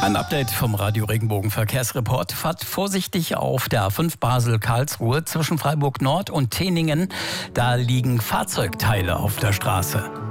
Ein Update vom Radio Regenbogen Verkehrsreport. Fahrt vorsichtig auf der A5 Basel-Karlsruhe zwischen Freiburg Nord und Teningen. Da liegen Fahrzeugteile auf der Straße.